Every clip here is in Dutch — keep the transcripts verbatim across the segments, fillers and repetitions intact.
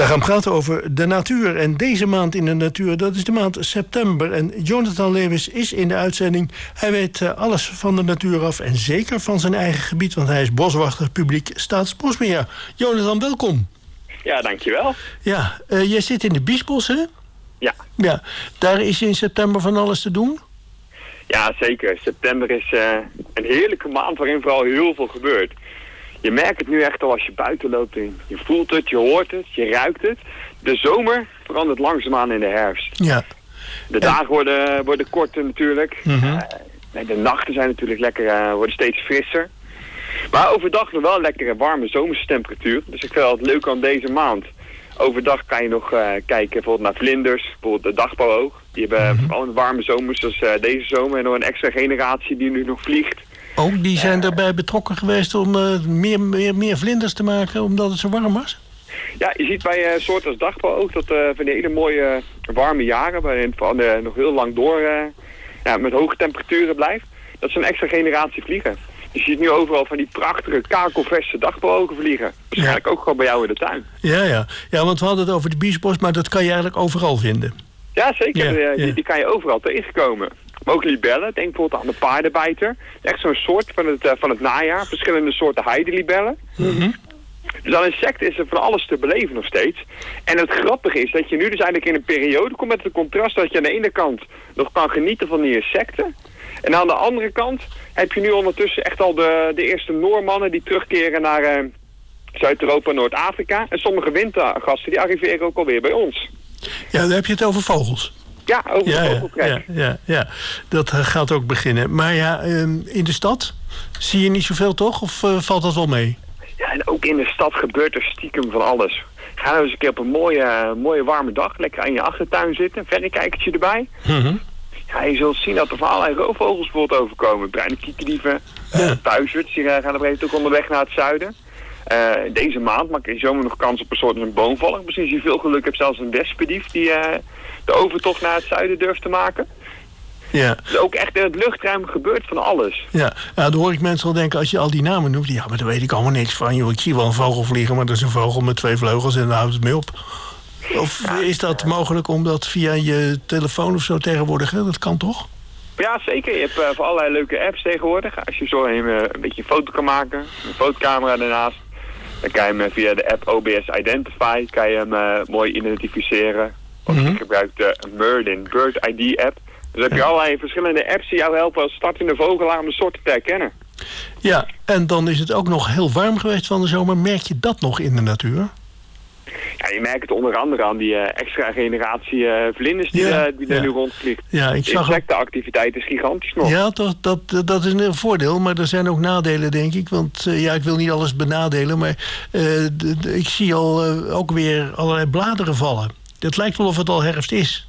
We gaan praten over de natuur. En deze maand in de natuur, dat is de maand september. En Jonathan Lewis is in de uitzending. Hij weet uh, alles van de natuur af en zeker van zijn eigen gebied, want hij is boswachter publiek Staatsbosbeheer. Jonathan, welkom. Ja, dankjewel. Ja, uh, jij zit in de Biesbos, hè? Ja. Ja, daar is in september van alles te doen? Ja, zeker. September is uh, een heerlijke maand waarin vooral heel veel gebeurt. Je merkt het nu echt al als je buiten loopt. Je voelt het, je hoort het, je ruikt het. De zomer verandert langzaamaan in de herfst. Ja. De dagen worden, worden korter natuurlijk. Mm-hmm. Uh, de nachten zijn natuurlijk lekker, uh, worden steeds frisser. Maar overdag nog wel lekkere warme zomerse temperatuur. Dus ik vind het leuk aan deze maand. Overdag kan je nog uh, kijken bijvoorbeeld naar vlinders, bijvoorbeeld de dagpauwoog. Die hebben mm-hmm. vooral een warme zomers zoals uh, deze zomer en nog een extra generatie die nu nog vliegt. Ook die zijn uh, erbij betrokken geweest om uh, meer, meer, meer vlinders te maken omdat het zo warm was? Ja, je ziet bij uh, soorten als dagpauwoog dat uh, van die hele mooie uh, warme jaren, waarin het uh, nog heel lang door uh, ja, met hoge temperaturen blijft, dat ze een extra generatie vliegen. Je ziet nu overal van die prachtige kakelverse dagpauwogen vliegen. Waarschijnlijk ja. ook gewoon bij jou in de tuin. Ja, ja. Ja, want we hadden het over de Biesbos, maar dat kan je eigenlijk overal vinden. Ja, zeker. Ja, die, ja. die kan je overal tegenkomen. Maar ook libellen, denk bijvoorbeeld aan de paardenbijter. Echt zo'n soort van het, uh, van het najaar. Verschillende soorten heidelibellen. Mm-hmm. Dus aan insecten is er van alles te beleven nog steeds. En het grappige is dat je nu dus eigenlijk in een periode komt met het contrast dat je aan de ene kant nog kan genieten van die insecten. En aan de andere kant heb je nu ondertussen echt al de, de eerste Noormannen die terugkeren naar uh, Zuid-Europa en Noord-Afrika. En sommige wintergasten die arriveren ook alweer bij ons. Ja, dan heb je het over vogels. Ja, over ja, de vogeltrek. Ja, ja, ja, dat uh, gaat ook beginnen. Maar ja, um, in de stad zie je niet zoveel toch? Of uh, valt dat wel mee? Ja, en ook in de stad gebeurt er stiekem van alles. Ga nou eens een keer op een mooie, mooie warme dag lekker aan je achtertuin zitten. Een verrekijkertje erbij. Mm-hmm. Ja, je zult zien dat er van allerlei roofvogels bijvoorbeeld overkomen. Bruine kiekerdieven, ja. uh, puizerds, die uh, gaan op een gegeven moment ook onderweg naar het zuiden. Uh, deze maand maak je zomaar nog kans op een soort een boomvallig. Misschien als je veel geluk hebt zelfs een wespendief die uh, de overtocht naar het zuiden durft te maken. Ja. Dus ook echt in het luchtruim gebeurt van alles. Ja, ja, dan hoor ik mensen al denken als je al die namen noemt. Ja, maar daar weet ik allemaal niks van. Joh, ik zie wel een vogel vliegen, maar dat is een vogel met twee vleugels en dan houdt het mee op. Of ja, is dat uh, mogelijk om dat via je telefoon of zo tegenwoordig? Hè? Dat kan toch? Ja, zeker. Je hebt uh, voor allerlei leuke apps tegenwoordig. Als je zo een, uh, een beetje een foto kan maken, een fotocamera daarnaast, dan kan je hem uh, via de app O B S Identify kan je hem uh, mooi identificeren. Of mm-hmm. je gebruikt de Merlin Bird I D app. Dus heb je ja. allerlei verschillende apps die jou helpen als startende vogelaar om de soorten te herkennen. Ja, en dan is het ook nog heel warm geweest van de zomer. Merk je dat nog in de natuur? Ja, je merkt het onder andere aan die uh, extra generatie uh, vlinders die, ja, uh, die ja. er nu rondvliegt. Ja, ik zag de insectenactiviteit is gigantisch nog. Ja, dat, dat, dat is een voordeel, maar er zijn ook nadelen, denk ik. Want uh, ja, ik wil niet alles benadelen, maar uh, de, de, ik zie al uh, ook weer allerlei bladeren vallen. Het lijkt wel of het al herfst is.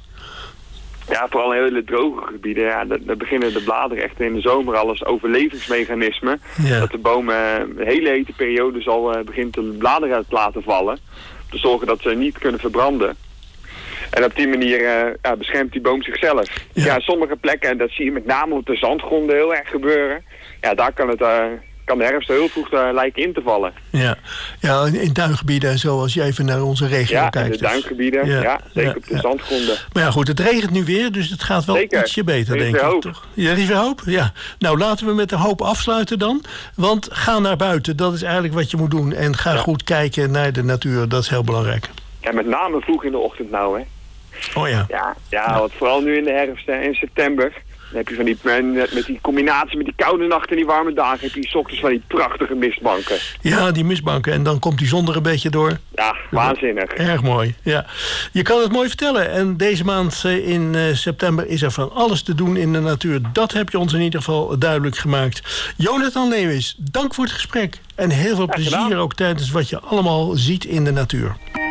Ja, vooral in hele droge gebieden. Ja, daar beginnen de bladeren echt in de zomer al als overlevingsmechanisme. Ja. Dat de boom uh, een hele hete periode al uh, begint de bladeren uit te laten vallen. Om te zorgen dat ze niet kunnen verbranden. En op die manier uh, ja, beschermt die boom zichzelf. Ja. Ja, sommige plekken, dat zie je met name op de zandgronden heel erg gebeuren. Ja, daar kan het... Uh, kan de herfst heel vroeg uh, lijken in te vallen. Ja, ja in duingebieden en zo, als je even naar onze regio ja, kijkt. Ja, in de duingebieden, ja, ja zeker ja, op de ja. zandgronden. Maar ja, goed, het regent nu weer, dus het gaat wel zeker. ietsje beter, denk ik. Hoop. Toch? Ja, er is weer hoop? Ja. Nou, laten we met de hoop afsluiten dan. Want ga naar buiten, dat is eigenlijk wat je moet doen. En ga ja. goed kijken naar de natuur, dat is heel belangrijk. Ja, met name vroeg in de ochtend nou, hè. Oh ja. Ja, ja, ja. Want vooral nu in de herfst en in september... Dan heb je van die, met die combinatie met die koude nachten en die warme dagen... heb je 's ochtends van die prachtige mistbanken. Ja, die mistbanken. En dan komt die zon er een beetje door. Ja, waanzinnig. Erg mooi, ja. Je kan het mooi vertellen. En deze maand in september is er van alles te doen in de natuur. Dat heb je ons in ieder geval duidelijk gemaakt. Jonathan Lewis, dank voor het gesprek. En heel veel plezier ook tijdens wat je allemaal ziet in de natuur.